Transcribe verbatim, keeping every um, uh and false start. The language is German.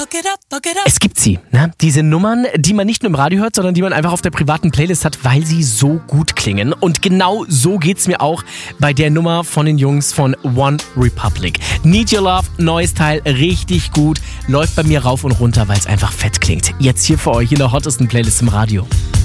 Es gibt sie, ne? Diese Nummern, die man nicht nur im Radio hört, sondern die man einfach auf der privaten Playlist hat, weil sie so gut klingen. Und genau so geht's mir auch bei der Nummer von den Jungs von One Republic. Need Your Love, neues Teil, richtig gut, läuft bei mir rauf und runter, weil es einfach fett klingt. Jetzt hier für euch in der hottesten Playlist im Radio.